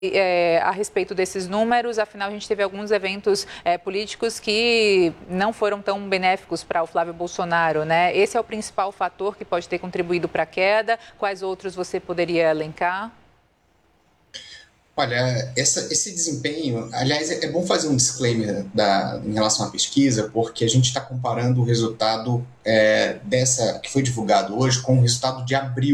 a respeito desses números, afinal a gente teve alguns eventos políticos que não foram tão benéficos para o Flávio Bolsonaro, né? Esse é o principal fator que pode ter contribuído para a queda. Quais outros você poderia elencar? Olha, esse desempenho, aliás, é bom fazer um disclaimer em relação à pesquisa, porque a gente está comparando o resultado dessa que foi divulgado hoje com o resultado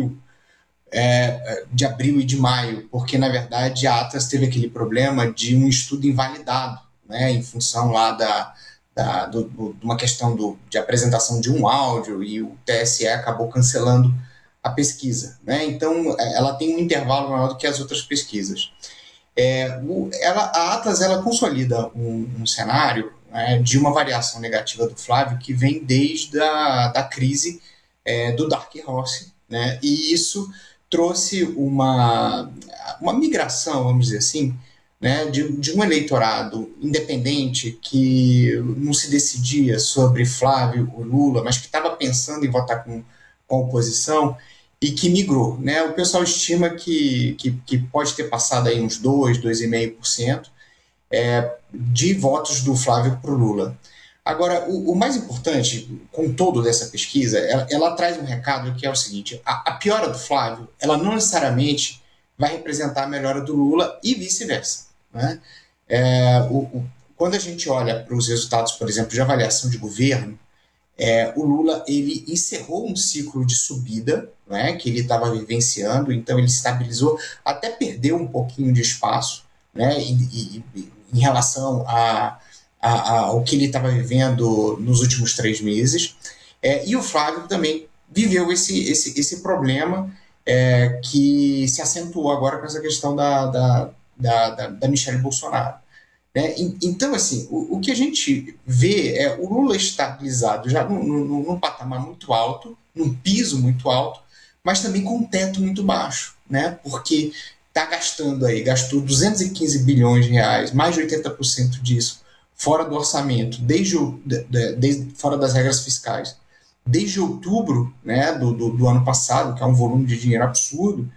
de abril e de maio, porque na verdade a Atlas teve aquele problema de um estudo invalidado, né, em função lá de uma questão de apresentação de um áudio, e o TSE acabou cancelando a pesquisa, né? Então ela tem um intervalo maior do que as outras pesquisas. A Atlas ela consolida um cenário, né, de uma variação negativa do Flávio que vem desde da crise do Dark Horse, né? E isso trouxe uma migração, vamos dizer assim, né, de um eleitorado independente que não se decidia sobre Flávio ou Lula, mas que estava pensando em votar com a oposição e que migrou. Né? O pessoal estima que pode ter passado aí uns 2,5% de votos do Flávio para o Lula. Agora, o mais importante, com todo dessa pesquisa, ela traz um recado que é o seguinte: a piora do Flávio, ela não necessariamente vai representar a melhora do Lula e vice-versa. Né? Quando a gente olha para os resultados, por exemplo, de avaliação de governo, o Lula ele encerrou um ciclo de subida, né, que ele estava vivenciando, então ele estabilizou, até perdeu um pouquinho de espaço, né, em relação ao que ele estava vivendo nos últimos 3 meses. E o Flávio também viveu esse problema que se acentuou agora com essa questão da Michelle Bolsonaro. Né? Então, assim, o que a gente vê é o Lula estabilizado já num patamar muito alto, num piso muito alto, mas também com um teto muito baixo, né? Porque gastou 215 bilhões de reais, mais de 80% disso fora do orçamento, desde fora das regras fiscais, desde outubro, né, do ano passado, que é um volume de dinheiro absurdo,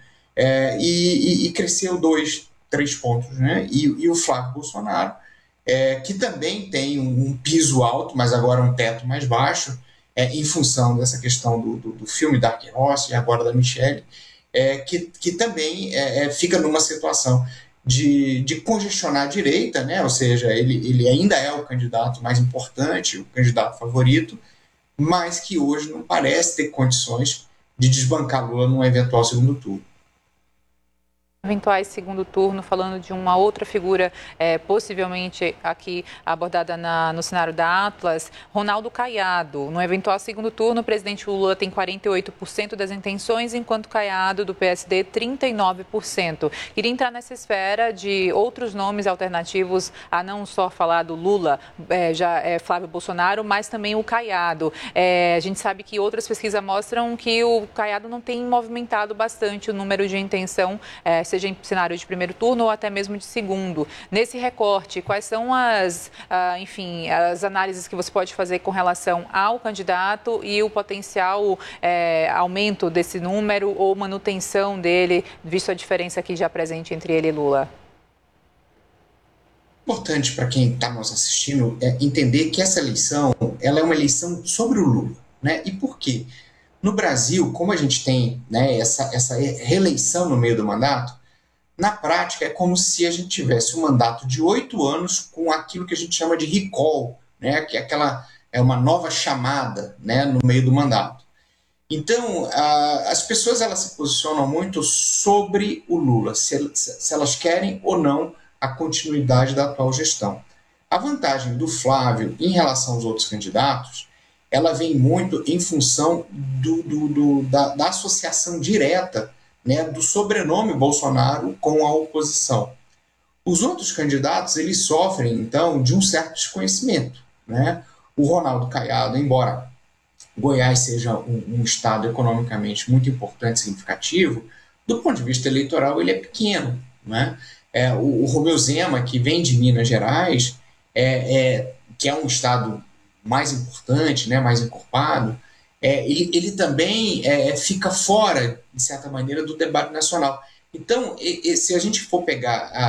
e cresceu 3 pontos. Né? E o Flávio Bolsonaro, que também tem um piso alto, mas agora um teto mais baixo, em função dessa questão do filme Dark Horse e agora da Michelle, que também fica numa situação de congestionar a direita, né? Ou seja, ele ainda é o candidato mais importante, o candidato favorito, mas que hoje não parece ter condições de desbancar Lula num eventual segundo turno. Eventuais segundo turno, falando de uma outra figura possivelmente aqui abordada no cenário da Atlas, Ronaldo Caiado. No eventual segundo turno, o presidente Lula tem 48% das intenções, enquanto Caiado, do PSD, 39%. Queria entrar nessa esfera de outros nomes alternativos a não só falar do Lula, Flávio Bolsonaro, mas também o Caiado. A gente sabe que outras pesquisas mostram que o Caiado não tem movimentado bastante o número de intenção, seja em cenário de primeiro turno ou até mesmo de segundo. Nesse recorte, quais são as análises que você pode fazer com relação ao candidato e o potencial aumento desse número ou manutenção dele, visto a diferença aqui já presente entre ele e Lula? Importante para quem está nos assistindo entender que essa eleição ela é uma eleição sobre o Lula. Né? E por quê? No Brasil, como a gente tem, né, essa reeleição no meio do mandato, na prática, é como se a gente tivesse um mandato de 8 anos com aquilo que a gente chama de recall, né? Que é uma nova chamada, né, no meio do mandato. Então, as pessoas elas se posicionam muito sobre o Lula, se elas querem ou não a continuidade da atual gestão. A vantagem do Flávio em relação aos outros candidatos, ela vem muito em função da associação direta, né, do sobrenome Bolsonaro com a oposição. Os outros candidatos eles sofrem, então, de um certo desconhecimento. Né? O Ronaldo Caiado, embora Goiás seja um estado economicamente muito importante e significativo, do ponto de vista eleitoral ele é pequeno. Né? O Romeu Zema, que vem de Minas Gerais, que é um estado mais importante, né, mais encorpado, ele também fica fora, de certa maneira, do debate nacional. Então, se a gente for pegar